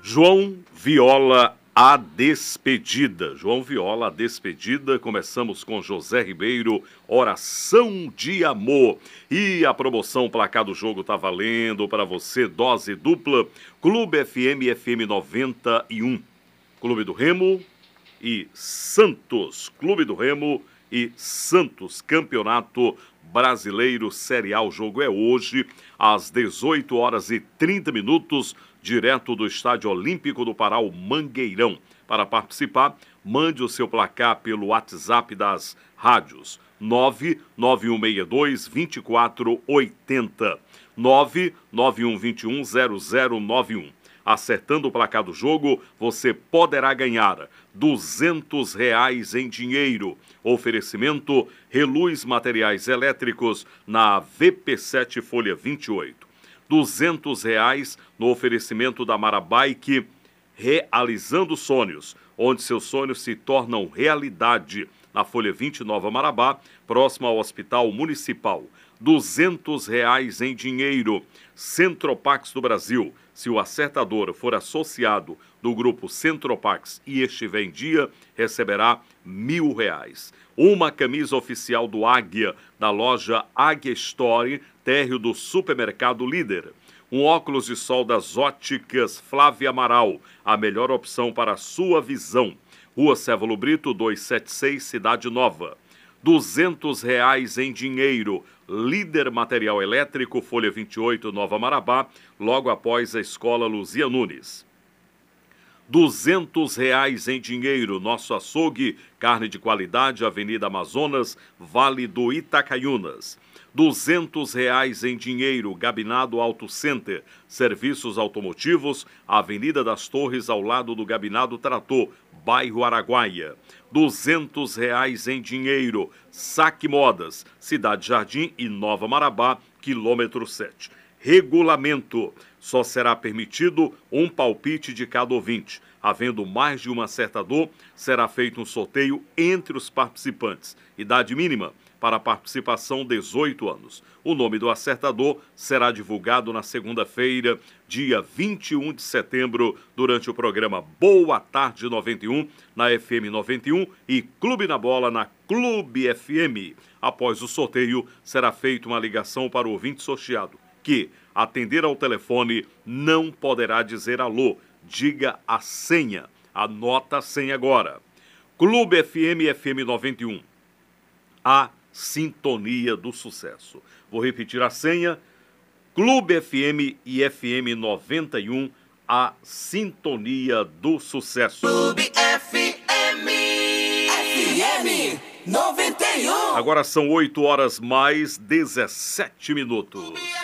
João Viola, a despedida. João Viola, a despedida. Começamos com José Ribeiro, Oração de Amor. E a promoção Placar do Jogo tá valendo para você, dose dupla. Clube FM 91. Clube do Remo e Santos. Clube do Remo e Santos. Campeonato Brasileiro Série A. O jogo é hoje, às 18h30, direto do Estádio Olímpico do Pará, o Mangueirão. Para participar, mande o seu placar pelo WhatsApp das rádios 99162-2480, 991210091. Acertando o placar do jogo, você poderá ganhar R$200 em dinheiro. Oferecimento Reluz Materiais Elétricos na VP7 Folha 28. R$200 no oferecimento da Marabike, Realizando Sonhos, onde seus sonhos se tornam realidade. Na Folha 20, Nova Marabá, próximo ao Hospital Municipal. R$200 em dinheiro. Centropax do Brasil. Se o acertador for associado do grupo Centropax e estiver em dia, receberá R$1.000. Uma camisa oficial do Águia, da loja Águia Store, térreo do Supermercado Líder. Um óculos de sol das óticas Flávia Amaral, a melhor opção para a sua visão. Rua Cévalo Brito, 276, Cidade Nova. R$200 em dinheiro. Líder Material Elétrico, Folha 28, Nova Marabá, logo após a Escola Luzia Nunes. R$200 em dinheiro. Nosso açougue, carne de qualidade, Avenida Amazonas, Vale do Itacaiunas. R$200 em dinheiro. Gabinado Auto Center, serviços automotivos, Avenida das Torres, ao lado do Gabinado Trator, bairro Araguaia. R$200 em dinheiro. Saque Modas, Cidade Jardim e Nova Marabá, quilômetro 7. Regulamento: só será permitido um palpite de cada ouvinte. Havendo mais de um acertador, será feito um sorteio entre os participantes. Idade mínima para participação, 18 anos. O nome do acertador será divulgado na segunda-feira, dia 21 de setembro, durante o programa Boa Tarde 91, na FM 91 e Clube na Bola, na Clube FM. Após o sorteio, será feita uma ligação para o ouvinte sorteado, que, atender ao telefone, não poderá dizer alô. Diga a senha. Anota a senha agora. Clube FM 91. A sintonia do sucesso. Vou repetir a senha. Clube FM e FM 91. A sintonia do sucesso. Clube FM 91. Agora são 8h mais 17 minutos.